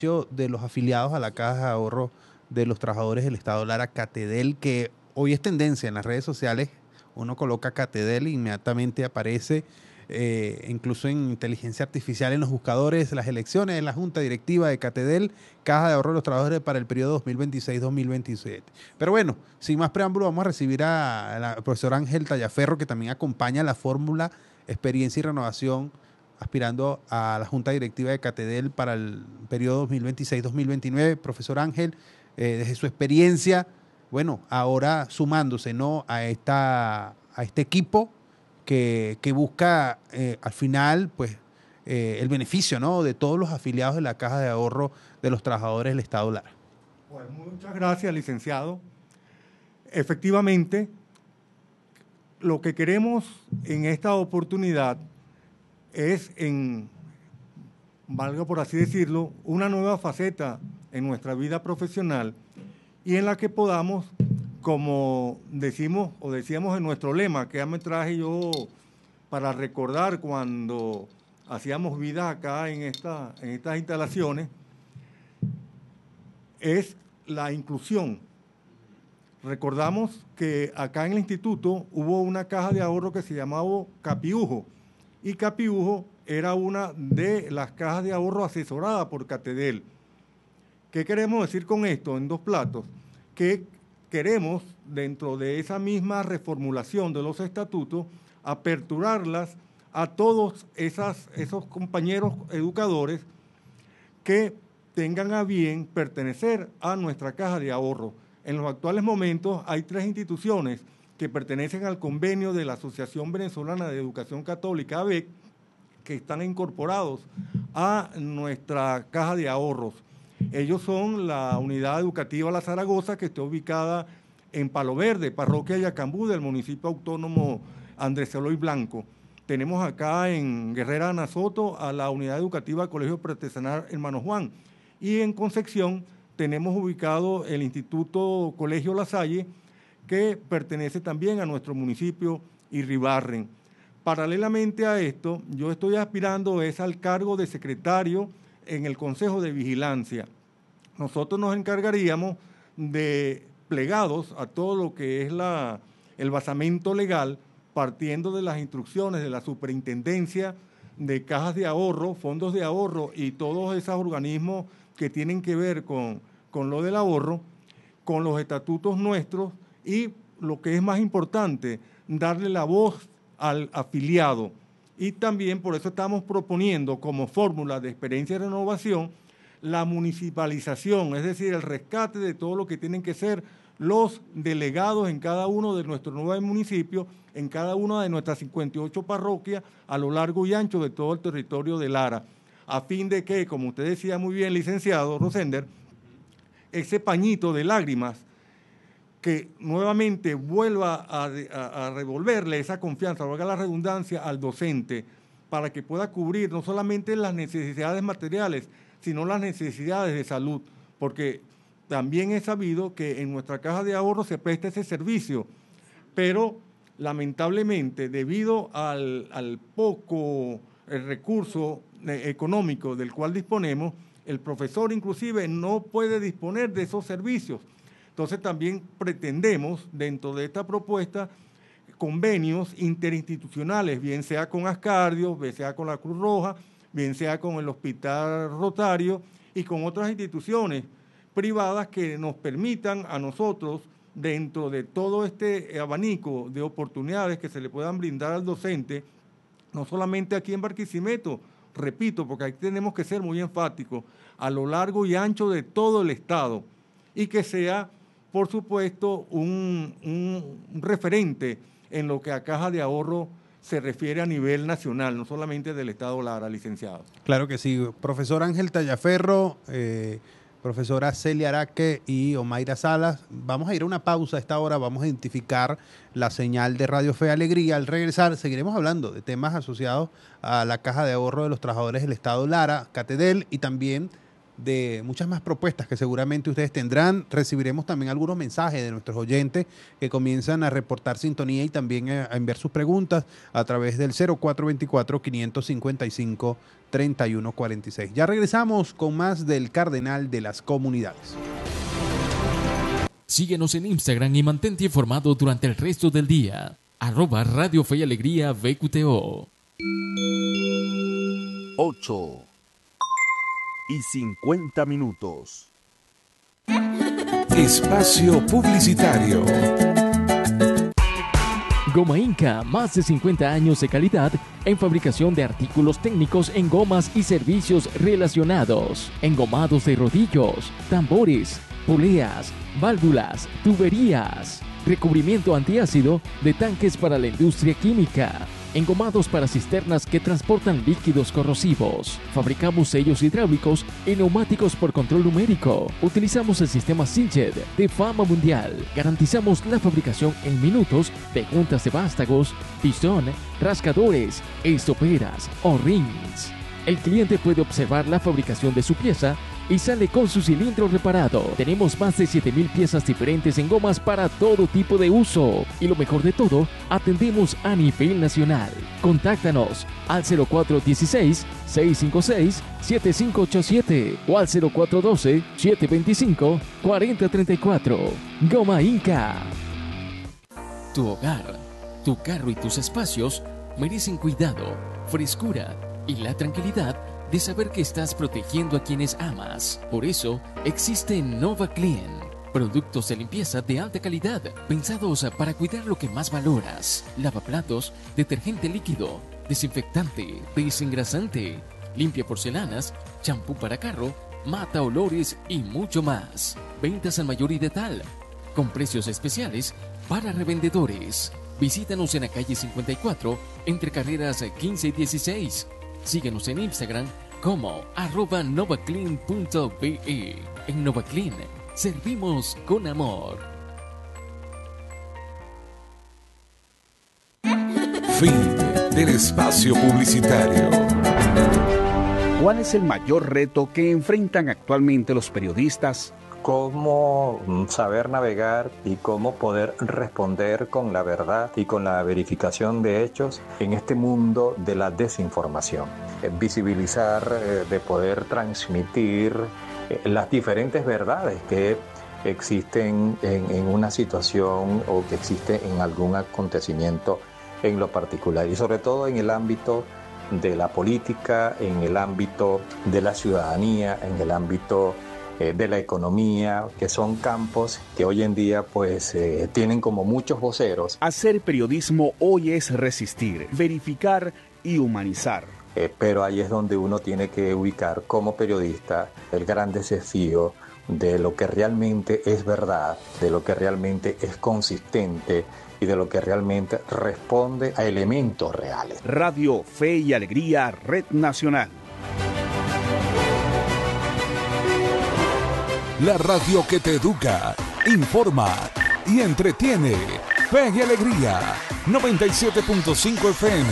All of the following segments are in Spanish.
de los afiliados a la Caja de Ahorro de los Trabajadores del Estado Lara, Catedel, que hoy es tendencia en las redes sociales. Uno coloca Catedel e inmediatamente aparece, incluso en inteligencia artificial, en los buscadores, las elecciones de la Junta Directiva de Catedel, Caja de Ahorro de los Trabajadores para el periodo 2026-2027. Pero bueno, sin más preámbulo, vamos a recibir a la profesora Ángel Tallaferro, que también acompaña la fórmula Experiencia y Renovación, aspirando a la Junta Directiva de Catedel para el periodo 2026-2029. Profesor Ángel, desde su experiencia, bueno, ahora sumándose, ¿no?, a este equipo que busca al final, pues, el beneficio, ¿no?, de todos los afiliados de la Caja de Ahorro de los Trabajadores del Estado Lara. Pues muchas gracias, licenciado. Efectivamente, lo que queremos en esta oportunidad es, valga por así decirlo, una nueva faceta en nuestra vida profesional y en la que podamos, como decimos o decíamos en nuestro lema, que ya me traje yo para recordar cuando hacíamos vida acá en estas instalaciones, es la inclusión. Recordamos que acá en el instituto hubo una caja de ahorro que se llamaba Capiujo, y Capiujo era una de las cajas de ahorro asesorada por Catedel. ¿Qué queremos decir con esto en dos platos? Que queremos, dentro de esa misma reformulación de los estatutos, aperturarlas a todos esos compañeros educadores que tengan a bien pertenecer a nuestra caja de ahorro. En los actuales momentos hay 3 instituciones que pertenecen al convenio de la Asociación Venezolana de Educación Católica, AVEC, que están incorporados a nuestra caja de ahorros. Ellos son la Unidad Educativa La Zaragoza, que está ubicada en Palo Verde, parroquia Yacambú, del municipio autónomo Andrés Eloy Blanco. Tenemos acá en Guerrera Anasoto a la Unidad Educativa Colegio Preartesanal Hermano Juan. Y en Concepción tenemos ubicado el Instituto Colegio La Salle, que pertenece también a nuestro municipio Irribarren. Paralelamente a esto, yo estoy aspirando al cargo de secretario en el Consejo de Vigilancia. Nosotros nos encargaríamos de, plegados a todo lo que es el basamento legal, partiendo de las instrucciones de la Superintendencia de Cajas de Ahorro, Fondos de Ahorro y todos esos organismos que tienen que ver con lo del ahorro, con los estatutos nuestros y, lo que es más importante, darle la voz al afiliado. Y también por eso estamos proponiendo como fórmula de experiencia y renovación la municipalización, es decir, el rescate de todo lo que tienen que ser los delegados en cada uno de nuestros 9 municipios, en cada una de nuestras 58 parroquias a lo largo y ancho de todo el territorio de Lara, a fin de que, como usted decía muy bien, licenciado Rosender, ese pañito de lágrimas que nuevamente vuelva a revolverle esa confianza, valga la redundancia, al docente, para que pueda cubrir no solamente las necesidades materiales, sino las necesidades de salud, porque también es sabido que en nuestra caja de ahorro se presta ese servicio, pero lamentablemente, debido al poco recurso económico del cual disponemos, el profesor inclusive no puede disponer de esos servicios. Entonces también pretendemos, dentro de esta propuesta, convenios interinstitucionales, bien sea con Ascardio, bien sea con la Cruz Roja, bien sea con el Hospital Rotario y con otras instituciones privadas que nos permitan a nosotros, dentro de todo este abanico de oportunidades que se le puedan brindar al docente, no solamente aquí en Barquisimeto, repito, porque aquí tenemos que ser muy enfáticos, a lo largo y ancho de todo el estado, y que sea, por supuesto, un referente en lo que a caja de ahorro se refiere a nivel nacional, no solamente del estado Lara, licenciado. Claro que sí. Profesor Ángel Tallaferro, profesora Celia Araque y Omaira Salas, vamos a ir a una pausa a esta hora, vamos a identificar la señal de Radio Fe y Alegría. Al regresar seguiremos hablando de temas asociados a la Caja de Ahorro de los Trabajadores del Estado Lara, Catedel, y también de muchas más propuestas que seguramente ustedes tendrán. Recibiremos también algunos mensajes de nuestros oyentes que comienzan a reportar sintonía y también a enviar sus preguntas a través del 0424-555-3146. Ya regresamos con más del Cardenal de las Comunidades. Síguenos en Instagram y mantente informado durante el resto del día. @Radio Fe y Alegría VQTO. 8:50. Espacio publicitario. Goma Inca, más de 50 años de calidad en fabricación de artículos técnicos en gomas y servicios relacionados. Engomados de rodillos, tambores, poleas, válvulas, tuberías. Recubrimiento antiácido de tanques para la industria química. Engomados para cisternas que transportan líquidos corrosivos. Fabricamos sellos hidráulicos y neumáticos por control numérico. Utilizamos el sistema Siljet de fama mundial. Garantizamos la fabricación en minutos de juntas de vástagos, pistón, rascadores, estoperas o rings. El cliente puede observar la fabricación de su pieza y sale con su cilindro reparado. Tenemos más de 7,000 piezas diferentes en gomas para todo tipo de uso. Y lo mejor de todo, atendemos a nivel nacional. Contáctanos al 0416-656-7587 o al 0412-725-4034. Goma Inca. Tu hogar, tu carro y tus espacios merecen cuidado, frescura y la tranquilidad de saber que estás protegiendo a quienes amas. Por eso existe Nova Clean, productos de limpieza de alta calidad, pensados para cuidar lo que más valoras: lavaplatos, detergente líquido, desinfectante, desengrasante, limpia porcelanas, champú para carro, mata olores y mucho más. Ventas al mayor y de tal, con precios especiales para revendedores. Visítanos en la calle 54, entre carreras 15 y 16. Síguenos en Instagram como @novaclean.be. En NovaClean servimos con amor. Fin del espacio publicitario. ¿Cuál es el mayor reto que enfrentan actualmente los periodistas? Cómo saber navegar y cómo poder responder con la verdad y con la verificación de hechos en este mundo de la desinformación. Visibilizar, de poder transmitir las diferentes verdades que existen en una situación o que existe en algún acontecimiento en lo particular, y sobre todo en el ámbito de la política, en el ámbito de la ciudadanía, en el ámbito de la economía, que son campos que hoy en día pues tienen como muchos voceros. Hacer periodismo hoy es resistir, verificar y humanizar. Pero ahí es donde uno tiene que ubicar como periodista el gran desafío de lo que realmente es verdad, de lo que realmente es consistente y de lo que realmente responde a elementos reales. Radio Fe y Alegría, Red Nacional. La radio que te educa, informa y entretiene. Fe y Alegría, 97.5 FM.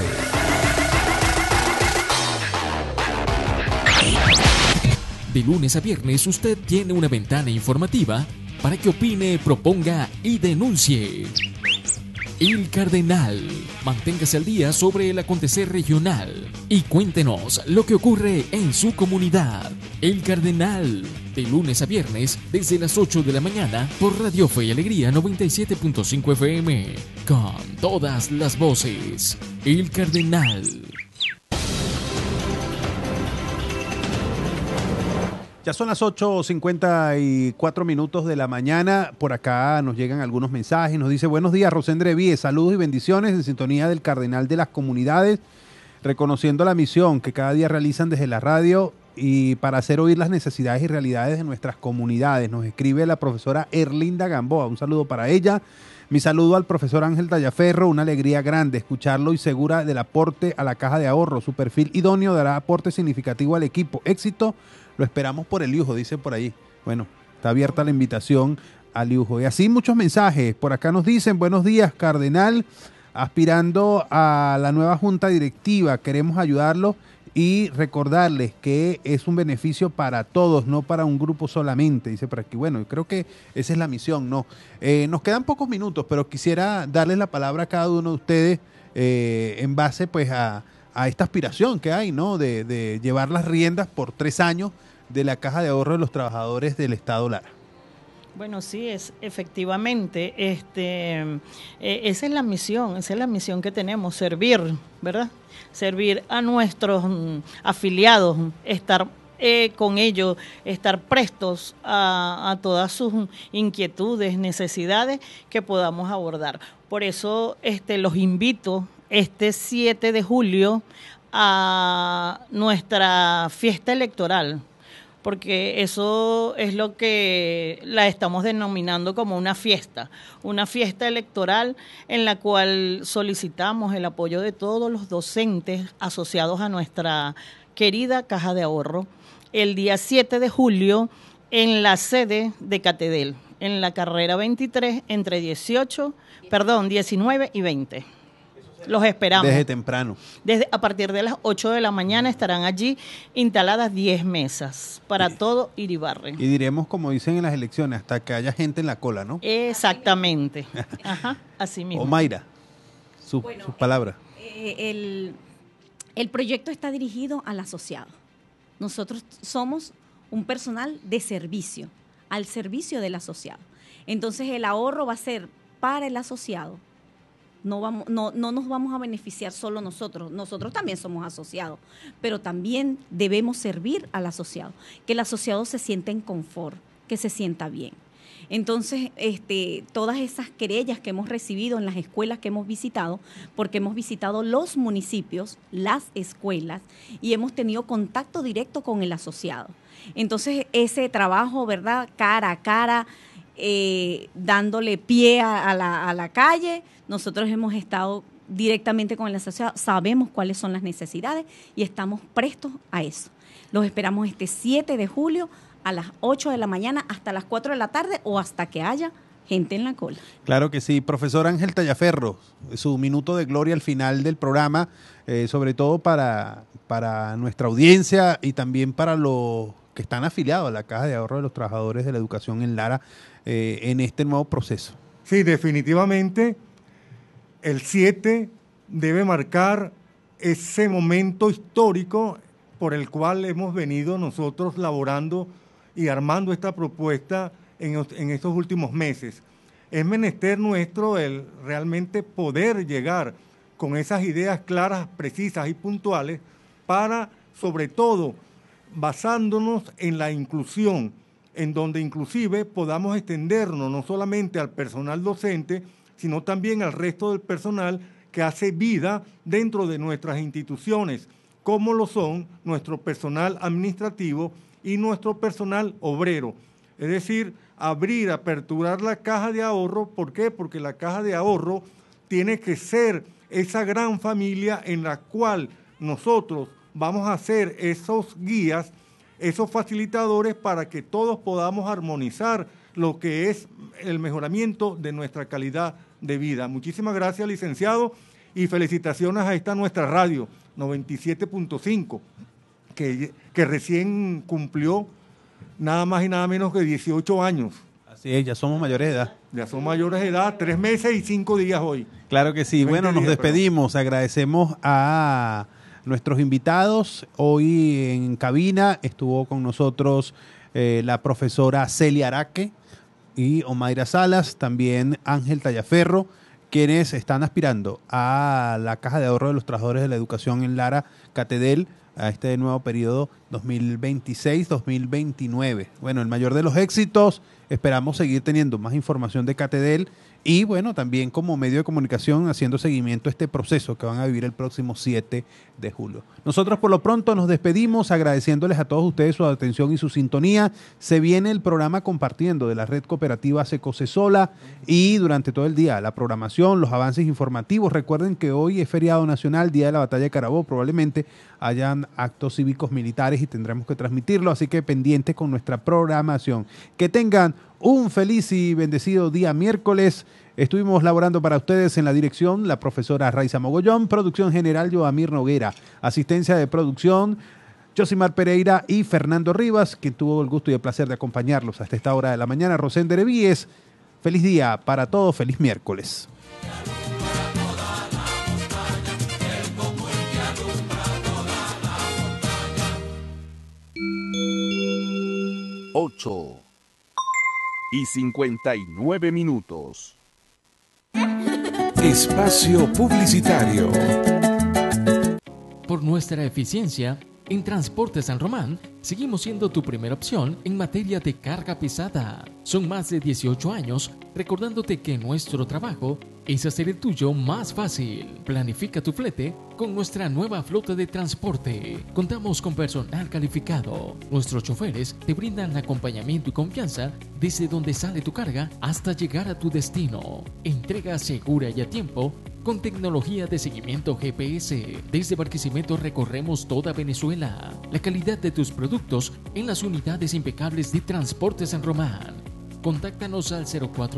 De lunes a viernes usted tiene una ventana informativa para que opine, proponga y denuncie. El Cardenal. Manténgase al día sobre el acontecer regional y cuéntenos lo que ocurre en su comunidad. El Cardenal. De lunes a viernes desde las 8 de la mañana por Radio Fe y Alegría 97.5 FM. Con todas las voces. El Cardenal. Ya son las 8:54 de la mañana. Por acá nos llegan algunos mensajes. Nos dice: buenos días, Rosendre Víez. Saludos y bendiciones en sintonía del Cardenal de las Comunidades, reconociendo la misión que cada día realizan desde la radio y para hacer oír las necesidades y realidades de nuestras comunidades. Nos escribe la profesora Erlinda Gamboa. Un saludo para ella. Mi saludo al profesor Ángel Tallaferro. Una alegría grande escucharlo y segura del aporte a la caja de ahorro. Su perfil idóneo dará aporte significativo al equipo. Éxito. Lo esperamos por el Liujo, dice por ahí. Bueno, está abierta la invitación al Liujo. Y así muchos mensajes. Por acá nos dicen: buenos días, Cardenal. Aspirando a la nueva junta directiva, queremos ayudarlo y recordarles que es un beneficio para todos, no para un grupo solamente, dice por aquí. Bueno, yo creo que esa es la misión, ¿no? Nos quedan pocos minutos, pero quisiera darles la palabra a cada uno de ustedes en base pues a esta aspiración que hay, ¿no? De llevar las riendas por 3 años de la Caja de Ahorro de los Trabajadores del Estado Lara. Bueno, sí, es efectivamente, esa es la misión que tenemos, servir, ¿verdad? Servir a nuestros afiliados, estar con ellos, estar prestos a todas sus inquietudes, necesidades que podamos abordar. Por eso los invito este 7 de julio a nuestra fiesta electoral, porque eso es lo que la estamos denominando como una fiesta electoral en la cual solicitamos el apoyo de todos los docentes asociados a nuestra querida Caja de Ahorro el día 7 de julio en la sede de Catedel, en la carrera 23 entre 19 y 20. Los esperamos. Desde temprano. A partir de las 8 de la mañana estarán allí instaladas 10 mesas para todo Iribarren. Y diremos, como dicen en las elecciones, hasta que haya gente en la cola, ¿no? Exactamente. Ajá, así mismo. Omaira, su palabra. El proyecto está dirigido al asociado. Nosotros somos un personal de servicio, al servicio del asociado. Entonces el ahorro va a ser para el asociado. No nos vamos a beneficiar solo nosotros también somos asociados, pero también debemos servir al asociado, que el asociado se sienta en confort, que se sienta bien. Entonces, todas esas querellas que hemos recibido en las escuelas que hemos visitado, porque hemos visitado los municipios, las escuelas, y hemos tenido contacto directo con el asociado. Entonces, ese trabajo, ¿verdad?, cara a cara, dándole pie a la calle. Nosotros hemos estado directamente con el asociado, sabemos cuáles son las necesidades y estamos prestos a eso. Los esperamos este 7 de julio a las 8 de la mañana hasta las 4 de la tarde o hasta que haya gente en la cola. Claro que sí. Profesor Ángel Tallaferro, su minuto de gloria al final del programa, sobre todo para nuestra audiencia y también para los que están afiliados a la Caja de Ahorro de los Trabajadores de la Educación en Lara en este nuevo proceso. Sí, definitivamente el 7 debe marcar ese momento histórico por el cual hemos venido nosotros laborando y armando esta propuesta en estos últimos meses. Es menester nuestro el realmente poder llegar con esas ideas claras, precisas y puntuales para, sobre todo, basándonos en la inclusión, en donde inclusive podamos extendernos no solamente al personal docente, sino también al resto del personal que hace vida dentro de nuestras instituciones, como lo son nuestro personal administrativo y nuestro personal obrero. Es decir, aperturar la caja de ahorro. ¿Por qué? Porque la caja de ahorro tiene que ser esa gran familia en la cual nosotros vamos a ser esos guías, esos facilitadores para que todos podamos armonizar lo que es el mejoramiento de nuestra calidad de vida. Muchísimas gracias, licenciado, y felicitaciones a esta nuestra radio 97.5, que recién cumplió nada más y nada menos que 18 años. Así es, ya somos mayores de edad. Ya son mayores de edad, 3 meses y 5 días hoy. Claro que sí. Bueno, nos despedimos. Agradecemos a nuestros invitados. Hoy en cabina estuvo con nosotros la profesora Celia Araque y Omaira Salas, también Ángel Tallaferro, quienes están aspirando a la Caja de Ahorro de los Trabajadores de la Educación en Lara, Catedel, a este nuevo periodo 2026-2029. Bueno, el mayor de los éxitos. Esperamos seguir teniendo más información de Catedel y, bueno, también como medio de comunicación haciendo seguimiento a este proceso que van a vivir el próximo 7 de julio. Nosotros por lo pronto nos despedimos agradeciéndoles a todos ustedes su atención y su sintonía. Se viene el programa Compartiendo de la Red Cooperativa Secocesola y durante todo el día la programación, los avances informativos. Recuerden que hoy es feriado nacional, Día de la Batalla de Carabobo. Probablemente hayan actos cívicos militares y tendremos que transmitirlo, así que pendientes con nuestra programación. Que tengan un feliz y bendecido día miércoles. Estuvimos laborando para ustedes en la dirección la profesora Raiza Mogollón, producción general Yoamir Noguera, asistencia de producción Josimar Pereira y Fernando Rivas, quien tuvo el gusto y el placer de acompañarlos hasta esta hora de la mañana. Rosén Derevíes, feliz día para todos, feliz miércoles. 8:59. Espacio publicitario. Por nuestra eficiencia, en Transportes San Román, seguimos siendo tu primera opción en materia de carga pesada. Son más de 18 años recordándote que nuestro trabajo es hacer el tuyo más fácil. Planifica tu flete con nuestra nueva flota de transporte. Contamos con personal calificado. Nuestros choferes te brindan acompañamiento y confianza desde donde sale tu carga hasta llegar a tu destino. Entrega segura y a tiempo con tecnología de seguimiento GPS. Desde Barquisimeto recorremos toda Venezuela. La calidad de tus productos en las unidades impecables de Transportes San Román. Contáctanos al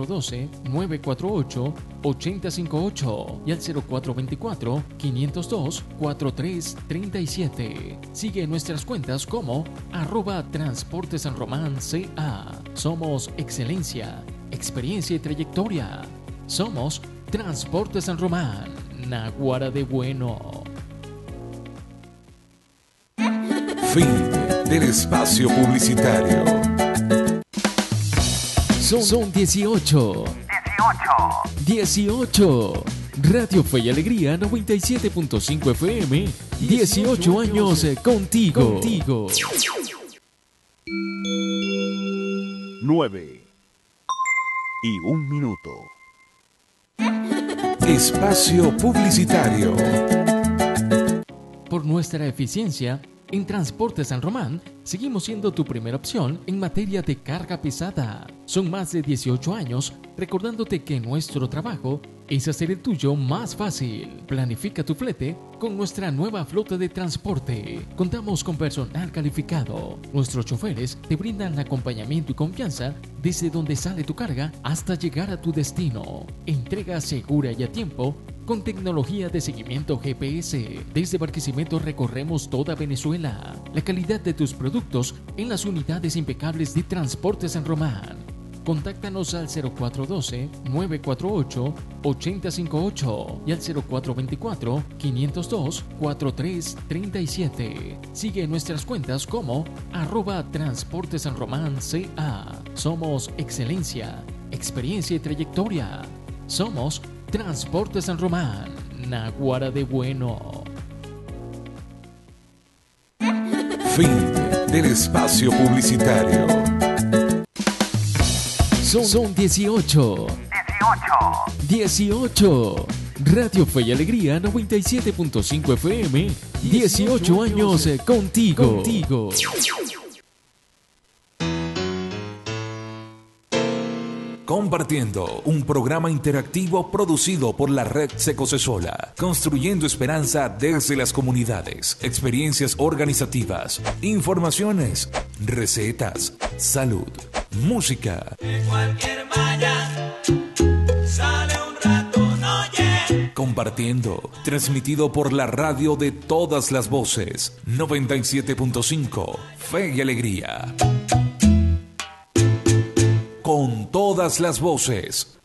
0412-948-8058 y al 0424-502-4337. Sigue nuestras cuentas como @transportesanromanca. Somos excelencia, experiencia y trayectoria. Somos Transportes San Román, Naguará de bueno. Fin del espacio publicitario. Son 18. 18. Radio Fe y Alegría 97.5 FM. 18 años contigo. 9:01. Espacio publicitario. Por nuestra eficiencia, en Transportes San Román, seguimos siendo tu primera opción en materia de carga pesada. Son más de 18 años recordándote que nuestro trabajo es hacer el tuyo más fácil. Planifica tu flete con nuestra nueva flota de transporte. Contamos con personal calificado. Nuestros choferes te brindan acompañamiento y confianza desde donde sale tu carga hasta llegar a tu destino. Entrega segura y a tiempo con tecnología de seguimiento GPS. Desde Barquisimeto recorremos toda Venezuela. La calidad de tus productos en las unidades impecables de Transportes San Román. Contáctanos al 0412-948-8058 y al 0424-502-4337. Sigue nuestras cuentas como @transportesanromanca. Somos excelencia, experiencia y trayectoria. Somos Transportes San Román, Naguará de bueno. Fin del espacio publicitario. Son 18. 18. Radio Fe y Alegría 97.5 FM. 18 años contigo. 'Compartiendo', un programa interactivo producido por la Red Secocesola, construyendo esperanza desde las comunidades, experiencias organizativas, informaciones, recetas, salud, música. De cualquier malla sale un ratón, oye. Compartiendo, transmitido por la radio de todas las voces, 97.5, Fe y Alegría. Con todas las voces.